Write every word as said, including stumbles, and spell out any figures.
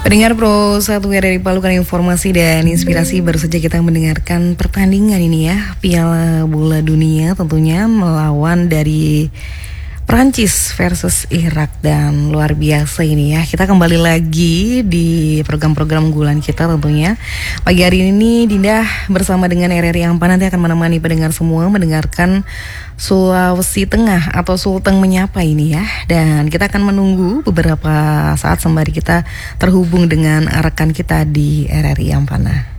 Pendengar Pro satu R R I Palu, kan informasi dan inspirasi. Baru saja kita mendengarkan pertandingan ini ya, Piala Bola Dunia tentunya melawan dari Prancis versus Irak, dan luar biasa ini ya. Kita kembali lagi di program-program unggulan kita tentunya. Pagi hari ini Dinda bersama dengan R R I Ampana nanti akan menemani pendengar semua mendengarkan Sulawesi Tengah atau Sulteng Menyapa ini ya. Dan kita akan menunggu beberapa saat sembari kita terhubung dengan rekan kita di R R I Ampana.